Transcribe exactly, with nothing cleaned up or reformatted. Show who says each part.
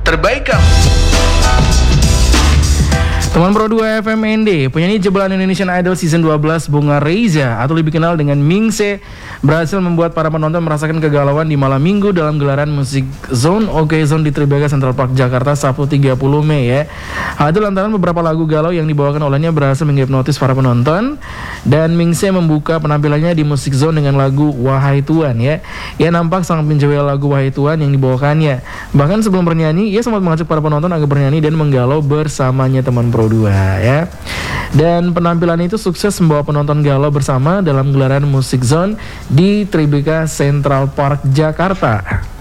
Speaker 1: terbaik kamu.
Speaker 2: Teman Pro dua F M N D, penyanyi jebolan Indonesian Idol Season dua belas Bunga Reza atau lebih dikenal dengan Mingse berhasil membuat para penonton merasakan kegalauan di malam minggu dalam gelaran musik Zone Oke Zone di Tribeca Central Park Jakarta Sabtu tiga puluh Mei ya. Hal itu lantaran beberapa lagu galau yang dibawakan olehnya berhasil menghipnotis para penonton, dan Mingse membuka penampilannya di musik Zone dengan lagu Wahai Tuhan ya. Ia nampak sangat menjawab lagu Wahai Tuhan yang dibawakannya. Bahkan sebelum bernyanyi, ia sempat mengajak para penonton agar bernyanyi dan menggalau bersamanya teman Pro dua ya. Dan penampilan itu sukses membawa penonton galau bersama dalam gelaran musik Zone di Tribeca Central Park Jakarta.